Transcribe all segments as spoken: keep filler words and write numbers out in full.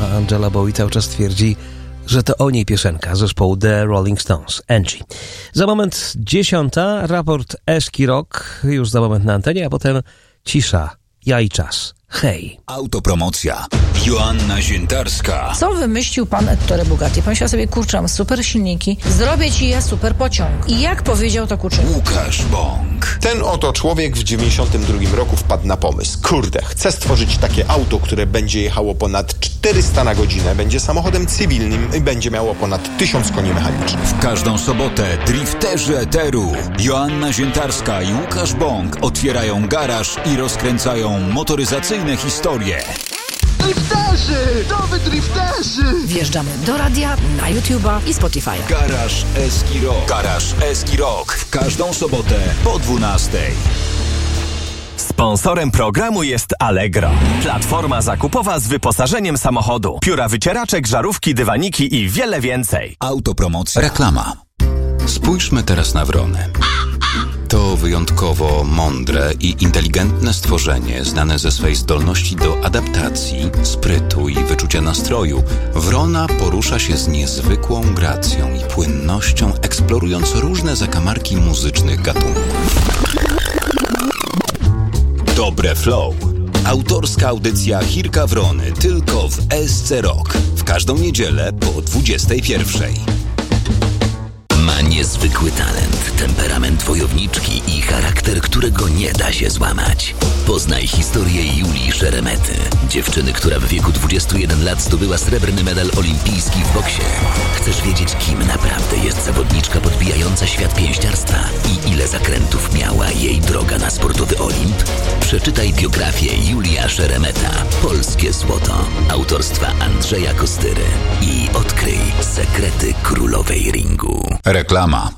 Angela Bowie cały czas twierdzi, że to o niej piosenka zespołu The Rolling Stones, Angie. Za moment dziesiąta, raport Eski Rock, już za moment na antenie, a potem cisza, ja i czas. Hej. Autopromocja. Joanna Ziętarska. Co wymyślił pan Ettore Bugatti? Pomyślał sobie, kurczę, mam super silniki, zrobię ci ja super pociąg. I jak powiedział, to uczynił. Łukasz Bąk. Ten oto człowiek w dziewięćdziesiątym drugim roku wpadł na pomysł. Kurde, chcę stworzyć takie auto, które będzie jechało ponad czterysta na godzinę, będzie samochodem cywilnym i będzie miało ponad tysiąc koni mechanicznych. W każdą sobotę drifterzy eteru Joanna Ziętarska i Łukasz Bąk otwierają garaż i rozkręcają motoryzacyjne historie. Drifterzy! To wy drifterzy! Wjeżdżamy do radia, na YouTube'a i Spotify'a. Garaż Eski Rock. Garaż Eski Rock. W każdą sobotę po dwunastej. Sponsorem programu jest Allegro. Platforma zakupowa z wyposażeniem samochodu. Pióra wycieraczek, żarówki, dywaniki i wiele więcej. Autopromocja. Reklama. Spójrzmy teraz na wronę. To wyjątkowo mądre i inteligentne stworzenie, znane ze swej zdolności do adaptacji, sprytu i wyczucia nastroju. Wrona porusza się z niezwykłą gracją i płynnością, eksplorując różne zakamarki muzycznych gatunków. Dobre Flow. Autorska audycja Chirka Wrony tylko w S C Rock. W każdą niedzielę po dwudziestej pierwszej. Ma niezwykły talent, temperament wojowniczki i charakter, którego nie da się złamać. Poznaj historię Julii Szeremety, dziewczyny, która w wieku dwudziestu jeden lat zdobyła srebrny medal olimpijski w boksie. Chcesz wiedzieć, kim naprawdę jest zawodniczka podbijająca świat pięściarstwa i ile zakrętów miała jej droga na sportowy Olimp? Przeczytaj biografię Julia Szeremeta, Polskie Złoto, autorstwa Andrzeja Kostyry i odkryj sekrety królowej ringu. Reklama.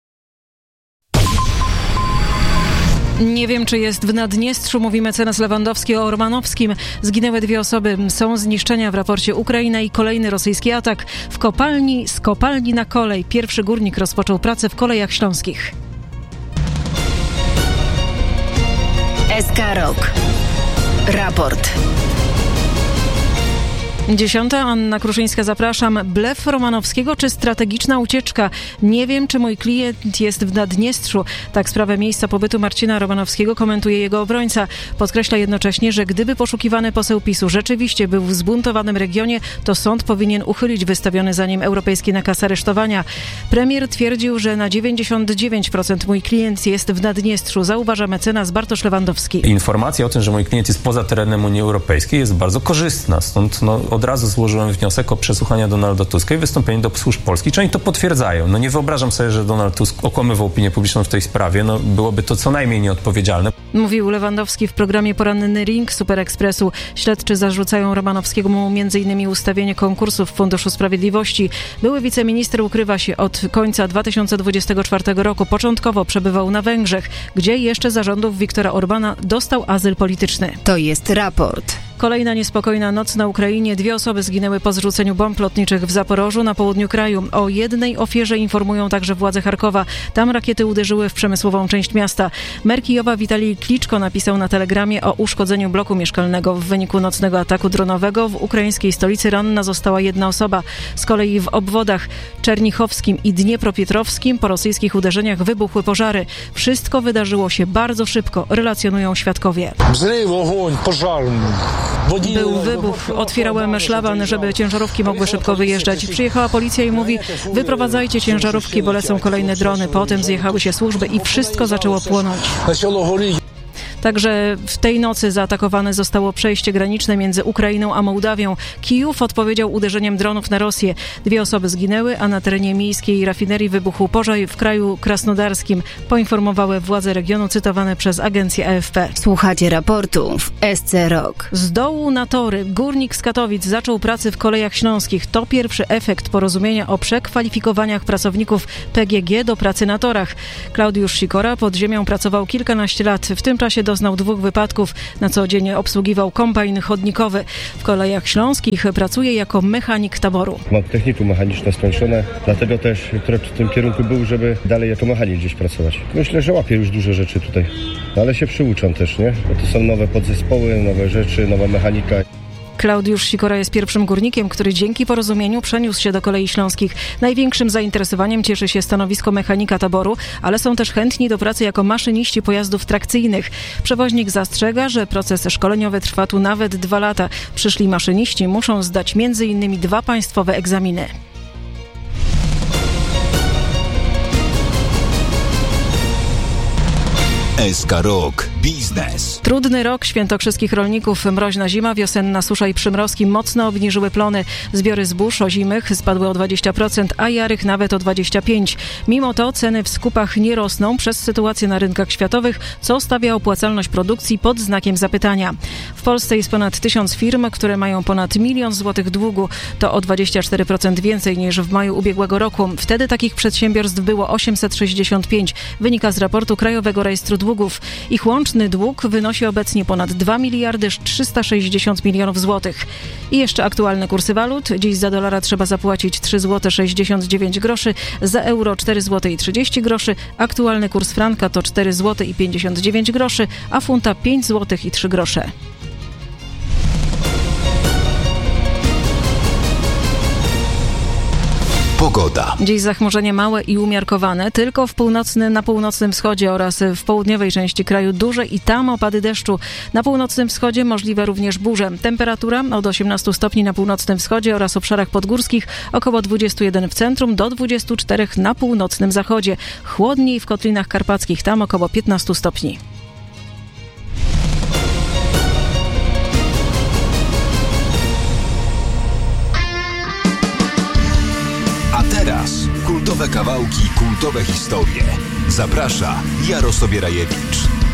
Nie wiem, czy jest w Naddniestrzu, mówi mecenas Lewandowski o Ormanowskim. Zginęły dwie osoby, są zniszczenia w raporcie Ukraina i kolejny rosyjski atak. W kopalni, z kopalni na kolej. Pierwszy górnik rozpoczął pracę w Kolejach Śląskich. S K Rock. Raport. Dziesiąta, Anna Kruszyńska, zapraszam. Blef Romanowskiego czy strategiczna ucieczka? Nie wiem, czy mój klient jest w Naddniestrzu. Tak sprawę miejsca pobytu Marcina Romanowskiego komentuje jego obrońca. Podkreśla jednocześnie, że gdyby poszukiwany poseł PiSu rzeczywiście był w zbuntowanym regionie, to sąd powinien uchylić wystawiony za nim europejski nakaz aresztowania. Premier twierdził, że na dziewięćdziesiąt dziewięć procent mój klient jest w Naddniestrzu, zauważa mecenas Bartosz Lewandowski. Informacja o tym, że mój klient jest poza terenem Unii Europejskiej, jest bardzo korzystna. Stąd no, od razu złożyłem wniosek o przesłuchanie Donalda Tuska i wystąpienie do służb polskich, czy oni to potwierdzają. No nie wyobrażam sobie, że Donald Tusk okłamywał opinię publiczną w tej sprawie. No byłoby to co najmniej nieodpowiedzialne. Mówił Lewandowski w programie Poranny Ring Super Expressu. Śledczy zarzucają Romanowskiemu między innymi ustawienie konkursów w Funduszu Sprawiedliwości. Były wiceminister ukrywa się od końca dwa tysiące dwudziestego czwartego roku. Początkowo przebywał na Węgrzech, gdzie jeszcze za rządów Viktora Orbana dostał azyl polityczny. To jest raport. Kolejna niespokojna noc na Ukrainie. Dwie osoby zginęły po zrzuceniu bomb lotniczych w Zaporożu na południu kraju. O jednej ofierze informują także władze Charkowa. Tam rakiety uderzyły w przemysłową część miasta. Mer Kijowa Witalij Kliczko napisał na telegramie o uszkodzeniu bloku mieszkalnego. W wyniku nocnego ataku dronowego w ukraińskiej stolicy ranna została jedna osoba. Z kolei w obwodach czernichowskim i dniepropietrowskim po rosyjskich uderzeniach wybuchły pożary. Wszystko wydarzyło się bardzo szybko, relacjonują świadkowie. Był wybuch, otwierałem szlaban, żeby ciężarówki mogły szybko wyjeżdżać. Przyjechała policja i mówi: wyprowadzajcie ciężarówki, bo lecą kolejne drony. Potem zjechały się służby i wszystko zaczęło płonąć. Także w tej nocy zaatakowane zostało przejście graniczne między Ukrainą a Mołdawią. Kijów odpowiedział uderzeniem dronów na Rosję. Dwie osoby zginęły, a na terenie miejskiej rafinerii wybuchł pożar w kraju krasnodarskim, poinformowały władze regionu cytowane przez agencję A F P. Słuchacie raportu w S C Rock. Z dołu na tory. Górnik z Katowic zaczął pracę w Kolejach Śląskich. To pierwszy efekt porozumienia o przekwalifikowaniach pracowników P G G do pracy na torach. Klaudiusz Sikora pod ziemią pracował kilkanaście lat. W tym czasie doznał dwóch wypadków. Na co dzień obsługiwał kombajn chodnikowy. W Kolejach Śląskich pracuje jako mechanik taboru. Mam technikum mechaniczne skończone, dlatego też w tym kierunku był, żeby dalej jako mechanik gdzieś pracować. Myślę, że łapię już duże rzeczy tutaj, no ale się przyuczam też, nie? Bo to są nowe podzespoły, nowe rzeczy, nowa mechanika. Klaudiusz Sikora jest pierwszym górnikiem, który dzięki porozumieniu przeniósł się do Kolei Śląskich. Największym zainteresowaniem cieszy się stanowisko mechanika taboru, ale są też chętni do pracy jako maszyniści pojazdów trakcyjnych. Przewoźnik zastrzega, że proces szkoleniowy trwa tu nawet dwa lata. Przyszli maszyniści muszą zdać między innymi dwa państwowe egzaminy. S K Rok Biznes. Trudny rok świętokrzyskich rolników, mroźna zima, wiosenna susza i przymrozki mocno obniżyły plony. Zbiory zbóż ozimych spadły o dwadzieścia procent, a jarych nawet o dwadzieścia pięć procent. Mimo to ceny w skupach nie rosną przez sytuację na rynkach światowych, co stawia opłacalność produkcji pod znakiem zapytania. W Polsce jest ponad tysiąc firm, które mają ponad milion złotych długu. To o dwadzieścia cztery procent więcej niż w maju ubiegłego roku. Wtedy takich przedsiębiorstw było osiemset sześćdziesiąt pięć, wynika z raportu Krajowego Rejestru Długów. Ich łączny dług wynosi obecnie ponad dwa miliardy trzysta sześćdziesiąt milionów złotych. I jeszcze aktualne kursy walut. Dziś za dolara trzeba zapłacić trzy złote sześćdziesiąt dziewięć groszy, za euro cztery złote i trzydzieści groszy, aktualny kurs franka to cztery złote i pięćdziesiąt dziewięć groszy, a funta pięć złotych i trzy grosze. Pogoda. Dziś zachmurzenie małe i umiarkowane, tylko w północnym, na północnym wschodzie oraz w południowej części kraju duże i tam opady deszczu. Na północnym wschodzie możliwe również burze. Temperatura od osiemnastu stopni na północnym wschodzie oraz obszarach podgórskich, około dwudziestu jeden w centrum do dwudziestu czterech na północnym zachodzie. Chłodniej w Kotlinach Karpackich, tam około piętnastu stopni. Teraz kultowe kawałki, kultowe historie. Zaprasza Jarosław Bierajewicz.